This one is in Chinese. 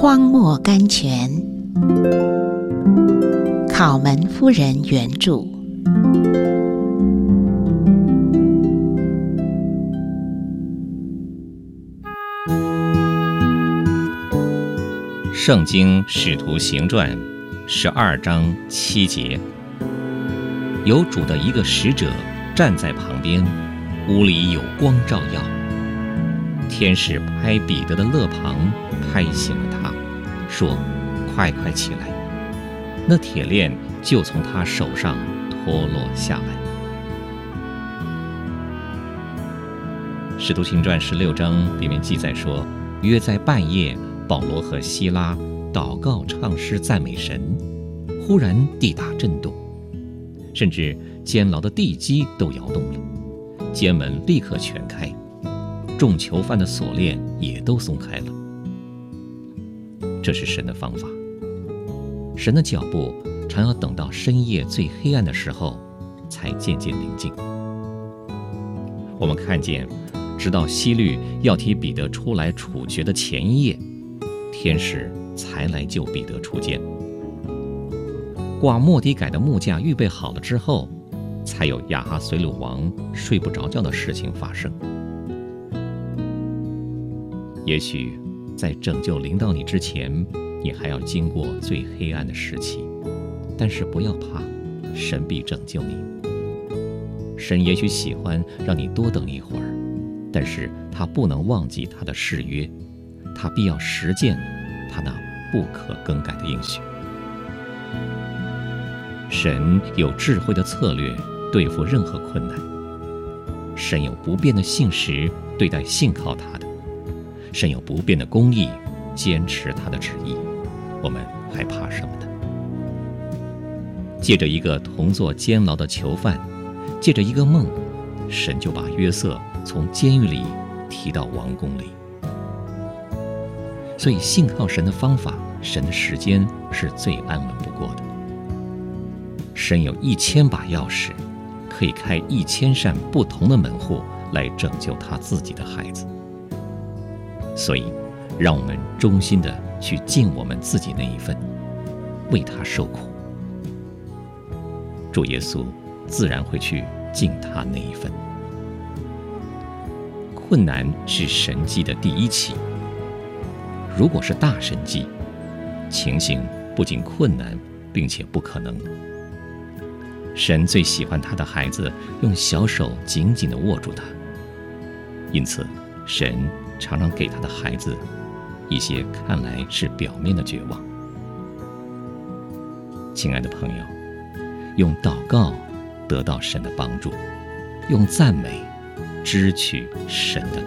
荒漠甘泉，考门夫人原著。 圣经使徒行传12章7节，有主的一个使者站在旁边，屋里有光照耀。天使拍彼得的肋旁，拍醒了他，说：快快起来！那铁链就从他手上脱落下来。使徒行传16章里面记载说，约在半夜，保罗和希拉祷告唱诗赞美神，忽然地大震动，甚至监牢的地基都摇动了，监门立刻全开，众囚犯的锁链也都松开了。这是神的方法。神的脚步常要等到深夜最黑暗的时候才渐渐临近。我们看见，直到希律要提彼得出来处决的前一夜，天使才来救彼得出监。挂末底改的木架预备好了之后，才有亚哈随鲁王睡不着觉的事情发生。也许在拯救临到你之前，你还要经过最黑暗的时期，但是不要怕，神必拯救你。神也许喜欢让你多等一会儿，但是他不能忘记他的誓约，他必要实践他那不可更改的应许。神有智慧的策略对付任何困难，神有不变的信实对待信靠他的，神有不变的公义坚持他的旨意，我们还怕什么呢？借着一个同坐监牢的囚犯，借着一个梦，神就把约瑟从监狱里提到王宫里。所以信靠神的方法，神的时间是最安稳不过的。神有1000把钥匙，可以开1000扇不同的门户来拯救他自己的孩子。所以让我们衷心的去尽我们自己那一份，为他受苦。主耶稣自然会去尽他那一份。困难是神迹的第一期，如果是大神迹，情形不仅困难，并且不可能。神最喜欢他的孩子用小手紧紧地握住他，因此神常常给他的孩子一些看来是表面的绝望。亲爱的朋友，用祷告得到神的帮助，用赞美支取神的